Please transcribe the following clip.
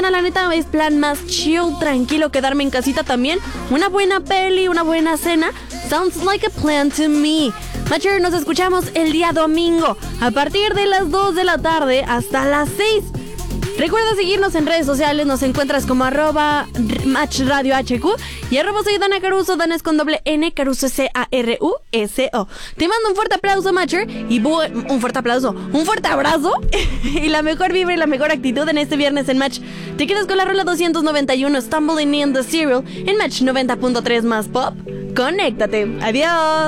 semana, la neta, es plan más chill, tranquilo, quedarme en casita también. Una buena peli, una buena cena. Sounds like a plan to me. Matcher, nos escuchamos el día domingo a partir de las 2 de la tarde hasta las 6. Recuerda seguirnos en redes sociales, nos encuentras como @MatchRadioHQ y soy Dana Caruso, Dana es con doble N, Caruso Caruso. Te mando un fuerte aplauso, Matcher, y un fuerte abrazo y la mejor vibra y la mejor actitud en este viernes en Match. Te quedas con la rola 291, Stumbling in the Serial, en Match 90.3 más pop. Conéctate, adiós.